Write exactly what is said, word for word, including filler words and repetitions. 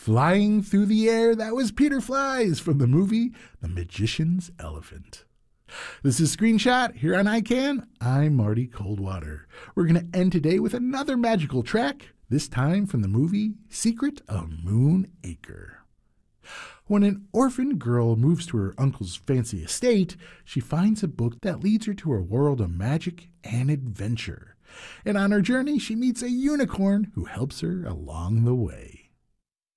Flying through the air, that was Peter Flies from the movie The Magician's Elephant. This is Screenshot here on I CAN. I'm Marty Coldwater. We're going to end today with another magical track, this time from the movie Secret of Moon Acre. When an orphan girl moves to her uncle's fancy estate, she finds a book that leads her to a world of magic and adventure. And on her journey, she meets a unicorn who helps her along the way.